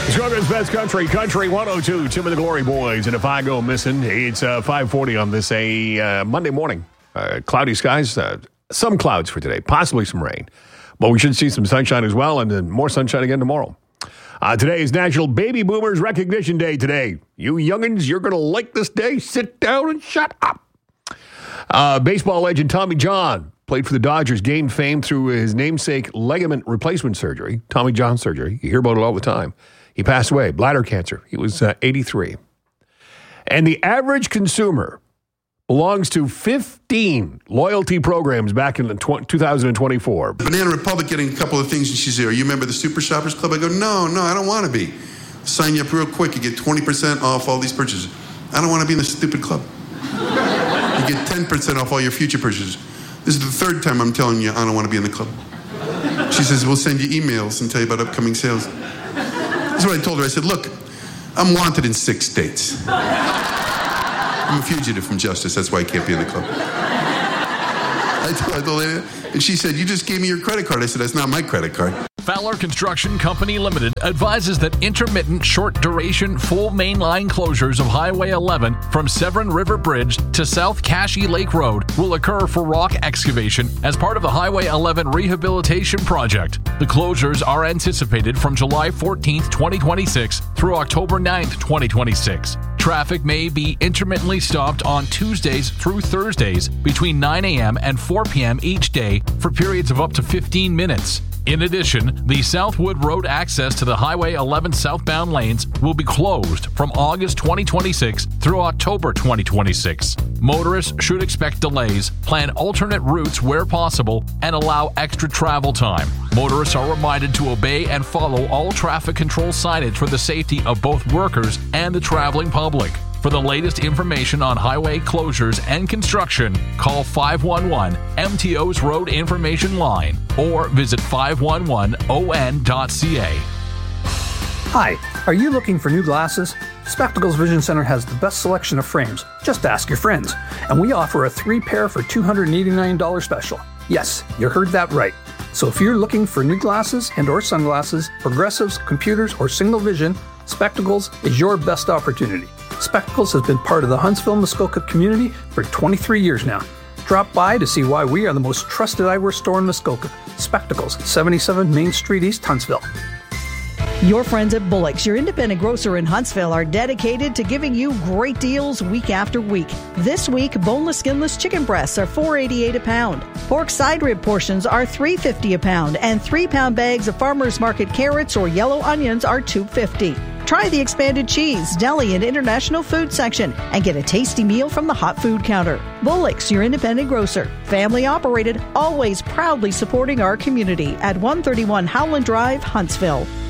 Chicago's best country 102, Tim and the Glory Boys. And if I go missing, it's 5:40 on this Monday morning. Cloudy skies, some clouds for today, possibly some rain. But we should see some sunshine as well, and then more sunshine again tomorrow. Today is National Baby Boomers Recognition Day today. You youngins, you're going to like this day. Sit down and shut up. Baseball legend Tommy John played for the Dodgers, gained fame through his namesake ligament replacement surgery, Tommy John surgery. You hear about it all the time. He passed away, bladder cancer. He was 83. And the average consumer belongs to 15 loyalty programs back in 2024. Banana Republic getting a couple of things, and she said, "Are you a member of the Super Shoppers Club?" I go, No, I don't want to be. Sign you up real quick. You get 20% off all these purchases. I don't want to be in the stupid club. You get 10% off all your future purchases. This is the third time I'm telling you I don't want to be in the club. She says, "We'll send you emails and tell you about upcoming sales." That's what I told her. I said, "Look, I'm wanted in 6 states. I'm a fugitive from justice. That's why I can't be in the club." I told her, and she said, "You just gave me your credit card." I said, "That's not my credit card." Fowler Construction Company Limited advises that intermittent, short-duration, full mainline closures of Highway 11 from Severn River Bridge to South Cashie Lake Road will occur for rock excavation as part of the Highway 11 rehabilitation project. The closures are anticipated from July 14th, 2026 through October 9th, 2026. Traffic may be intermittently stopped on Tuesdays through Thursdays between 9 a.m. and 4 p.m. each day for periods of up to 15 minutes. In addition, the Southwood Road access to the Highway 11 southbound lanes will be closed from August 2026 through October 2026. Motorists should expect delays, plan alternate routes where possible, and allow extra travel time. Motorists are reminded to obey and follow all traffic control signage for the safety of both workers and the traveling public. For the latest information on highway closures and construction, call 511 MTO's Road Information Line or visit 511on.ca. Hi, are you looking for new glasses? Spectacles Vision Center has the best selection of frames. Just ask your friends. And we offer a 3-pair for $289 special. Yes, you heard that right. So if you're looking for new glasses and or sunglasses, progressives, computers, or single vision, Spectacles is your best opportunity. Spectacles has been part of the Huntsville-Muskoka community for 23 years now. Drop by to see why we are the most trusted eyewear store in Muskoka. Spectacles, 77 Main Street East, Huntsville. Your friends at Bullock's, your independent grocer in Huntsville, are dedicated to giving you great deals week after week. This week, boneless, skinless chicken breasts are $4.88 a pound. Pork side rib portions are $3.50 a pound, and 3-pound bags of Farmers Market carrots or yellow onions are $2.50. Try the expanded cheese, deli, and international food section and get a tasty meal from the hot food counter. Bullock's, your independent grocer. Family operated, always proudly supporting our community at 131 Howland Drive, Huntsville.